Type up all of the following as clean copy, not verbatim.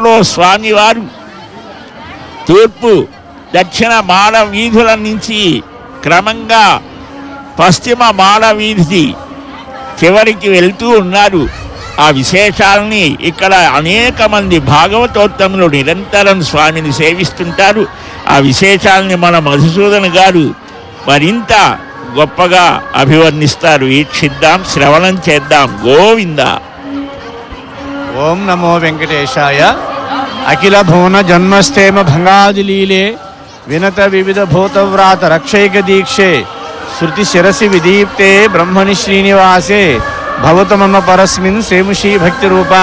సమయంలో స్వామివారు తూర్పు దక్షిణ మాడ వీధుల నుంచి క్రమంగా పశ్చిమ మాడ వీధి చివరికి వెళ్తూ ఉన్నారు. ఆ విశేషాలని ఇక్కడ అనేక మంది భాగవతోత్తములు నిరంతరం స్వామిని సేవిస్తుంటారు. ఆ విశేషాలని మన మధుసూదన్ గారు మరింత గొప్పగా అభివర్ణిస్తారు. వీక్షిద్దాం, శ్రవణం చేద్దాం. గోవింద. ఓం నమో వెంకటేశాయ. అఖిల భువన జన్మస్థేమ భంగాదిలీలే వినత వివిధ భూతవ్రాత రక్షైక దీక్షే శృతి శిరసి విదీప్తే బ్రహ్మణి శ్రీనివాసే భవత మమ పరస్మిన్ సేముషీ భక్తి రూప.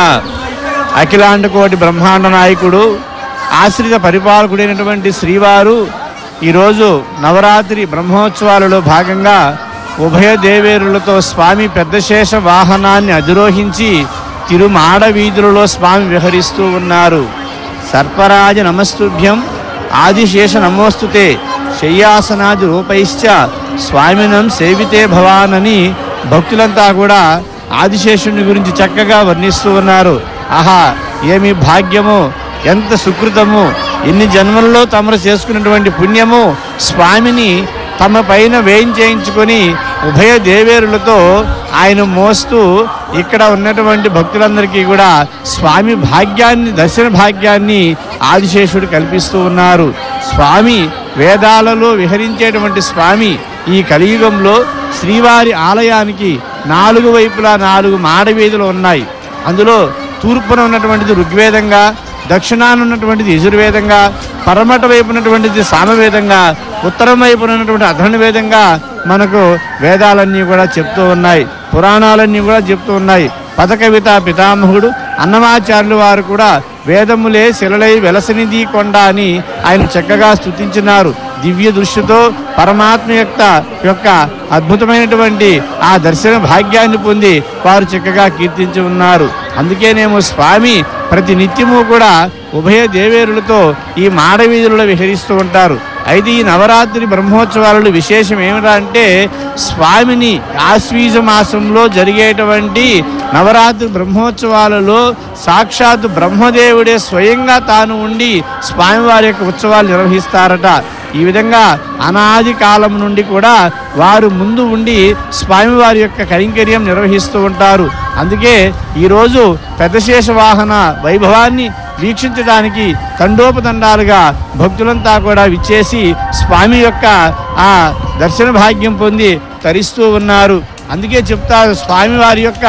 అఖిలాండ కోటి బ్రహ్మాండ నాయకుడు, ఆశ్రిత పరిపాలకుడైనటువంటి శ్రీవారు ఈరోజు నవరాత్రి బ్రహ్మోత్సవాలలో భాగంగా ఉభయ దేవేరులతో స్వామి పెద్దశేష వాహనాన్ని అధిరోహించి తిరుమాడ వీధులలో స్వామి విహరిస్తూ ఉన్నారు. సర్పరాజ నమస్తుభ్యం ఆదిశేష నమోస్తుతే శయ్యాసనాది రూపైశ్చ స్వామినం సేవితే భవానని భక్తులంతా కూడా ఆదిశేషుని గురించి చక్కగా వర్ణిస్తూ ఉన్నారు. ఆహా, ఏమి భాగ్యము, ఎంత సుకృతము, ఎన్ని జన్మల్లో తమరు చేసుకున్నటువంటి పుణ్యము. స్వామిని తమ పైన వేయించేయించుకొని ఉభయ దేవేరులతో ఆయన మోస్తూ ఇక్కడ ఉన్నటువంటి భక్తులందరికీ కూడా స్వామి భాగ్యాన్ని, దర్శన భాగ్యాన్ని ఆదిశేషుడు కల్పిస్తూ ఉన్నారు. స్వామి వేదాలలో విహరించేటువంటి స్వామి ఈ కలియుగంలో శ్రీవారి ఆలయానికి 4 వైపులా 4 మాడవీధులు ఉన్నాయి. అందులో తూర్పున ఉన్నటువంటిది ఋగ్వేదంగా, దక్షిణాన ఉన్నటువంటిది యజుర్వేదంగా, పరమట వైపు ఉన్నటువంటిది సామవేదంగా, ఉత్తరం వైపున ఉన్నటువంటి అధర్వవేదంగా మనకు వేదాలన్నీ కూడా చెప్తూ ఉన్నాయి. పురాణాలన్నీ కూడా చెప్తూ ఉన్నాయి. పదకవిత పితామహుడు అన్నమాచార్యులు వారు కూడా వేదములే శిలలై వెలసనిధి కొండ అని ఆయన చక్కగా స్తుతించినారు. దివ్య దృష్టితో పరమాత్మ యొక్క అద్భుతమైనటువంటి ఆ దర్శన భాగ్యాన్ని పొంది వారు చక్కగా కీర్తించి ఉన్నారు. అందుకేనేమో స్వామి ప్రతి నిత్యము కూడా ఉభయ దేవేరులతో ఈ మాడవీధులలో విహరిస్తూ ఉంటారు. అయితే ఈ నవరాత్రి బ్రహ్మోత్సవాలలో విశేషం ఏమిటా అంటే స్వామిని ఆశ్వీజ మాసంలో జరిగేటువంటి నవరాత్రి బ్రహ్మోత్సవాలలో సాక్షాత్ బ్రహ్మదేవుడే స్వయంగా తాను ఉండి స్వామివారి యొక్క ఉత్సవాలు నిర్వహిస్తారట. ఈ విధంగా అనాది కాలం నుండి కూడా వారు ముందు ఉండి స్వామివారి యొక్క కైంకర్యం నిర్వహిస్తూ ఉంటారు. అందుకే ఈరోజు పెద్దశేష వాహన వైభవాన్ని వీక్షించడానికి తండోపతండాలుగా భక్తులంతా కూడా విచ్చేసి స్వామి యొక్క ఆ దర్శన భాగ్యం పొంది తరిస్తూ ఉన్నారు. అందుకే చెప్తారు, స్వామివారి యొక్క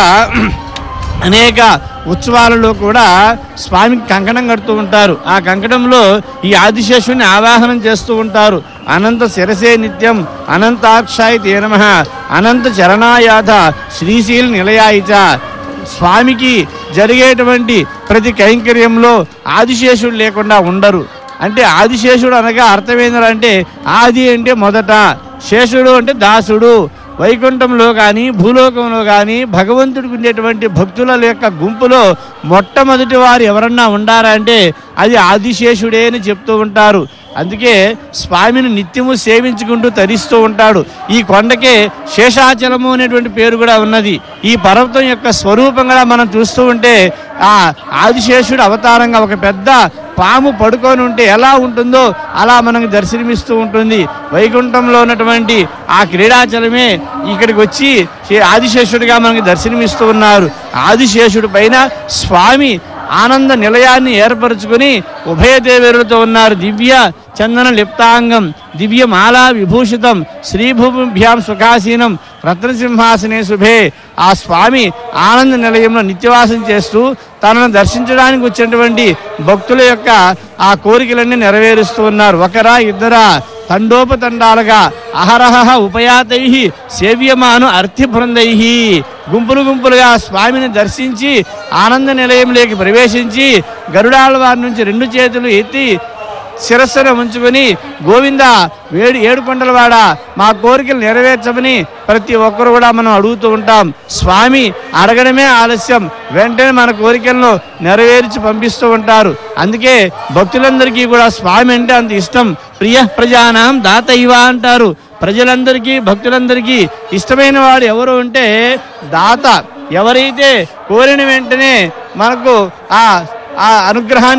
అనేక ఉత్సవాలలో కూడా స్వామికి కంకణం కడుతూ ఉంటారు. ఆ కంకణంలో ఈ ఆదిశేషుని ఆవాహనం చేస్తూ ఉంటారు. అనంత శిరసే నిత్యం అనంతాక్షాయ తే నమః అనంత చరణాయాథ శ్రీశీల నిలయాయిచ. స్వామికి జరిగేటువంటి ప్రతి కైంకర్యంలో ఆదిశేషుడు లేకుండా ఉండరు. అంటే ఆదిశేషుడు అనగా అర్థమేందంటే ఆది అంటే మొదట, శేషుడు అంటే దాసుడు. వైకుంఠంలో కానీ భూలోకంలో కానీ భగవంతుడికి ఉండేటువంటి భక్తుల యొక్క గుంపులో మొట్టమొదటి వారు ఎవరన్నా ఉండారంటే అది ఆదిశేషుడే అని చెప్తూ ఉంటారు. అందుకే స్వామిని నిత్యము సేవించుకుంటూ తరిస్తూ ఉంటాడు. ఈ కొండకే శేషాచలము అనేటువంటి పేరు కూడా ఉన్నది. ఈ పర్వతం యొక్క స్వరూపంగా మనం చూస్తూ ఉంటే ఆ ఆదిశేషుడు అవతారంగా ఒక పెద్ద పాము పడుకొని ఉంటే ఎలా ఉంటుందో అలా మనకు దర్శనమిస్తూ ఉంటుంది. వైకుంఠంలో ఉన్నటువంటి ఆ క్రీడాచలమే ఇక్కడికి వచ్చి ఆదిశేషుడిగా మనకు దర్శనమిస్తూ ఉన్నారు. ఆదిశేషుడి పైన స్వామి ఆనంద నిలయాన్ని ఏర్పరచుకుని ఉభయ దేవేరులతో ఉన్నారు. దివ్య చందన లిప్తాంగం దివ్యమాలా విభూషితం శ్రీభూభ్యాం సుఖాసీనం రత్నసింహాసనే శుభే. ఆ స్వామి ఆనంద నిలయంలో నిత్యవాసం చేస్తూ తనను దర్శించడానికి వచ్చినటువంటి భక్తుల యొక్క ఆ కోరికలన్నీ నెరవేరుస్తూ ఉన్నారు. ఒకరా ఇద్దరా తండోపతండాలుగా అహరహ ఉపయాతై సేవ్యమాను అర్థి బృందై గుంపులు గుంపులుగా స్వామిని దర్శించి ఆనంద నిలయంలోకి ప్రవేశించి గరుడాల వారి నుంచి 2 చేతులు ఎత్తి శిరస్సును ఉంచుకొని గోవింద ఏడు కొండలవాడ మా కోరికలు నెరవేర్చమని ప్రతి ఒక్కరు కూడా మనం అడుగుతూ ఉంటాం. స్వామి అడగడమే ఆలస్యం, వెంటనే మన కోరికలను నెరవేర్చి పంపిస్తూ ఉంటారు. అందుకే భక్తులందరికీ కూడా స్వామి అంటే అంత ఇష్టం. ప్రియ ప్రజానాం దాతైవ అంటారు. ప్రజలందరికీ భక్తులందరికీ ఇష్టమైన వాడు ఎవరు అంటే దాత. ఎవరైతే కోరిన వెంటనే మనకు ఆ అనుగ్రహాన్ని